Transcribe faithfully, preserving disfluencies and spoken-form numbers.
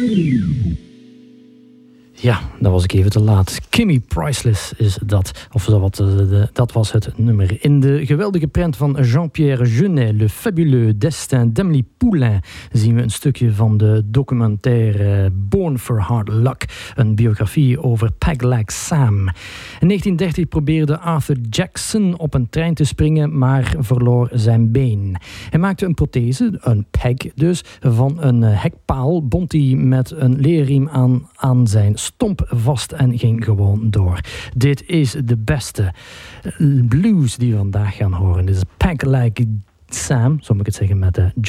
Ja, dat was ik even te laat. Kimmy Priceless is dat. Of dat, dat was het nummer. In de geweldige prent van Jean-Pierre Jeunet, Le fabuleux destin d'Amélie Poulain, zien we een stukje van de documentaire Born for Hard Luck. Een biografie over Peg Leg Sam. In negentien dertig probeerde Arthur Jackson op een trein te springen, maar verloor zijn been. Hij maakte een prothese, een peg dus, van een hekpaal, bond die met een leerriem aan, aan zijn stomp vast en ging gewoon door. Dit is de beste blues die we vandaag gaan horen. Dit is Peg Leg Sam, zo moet ik het zeggen, met de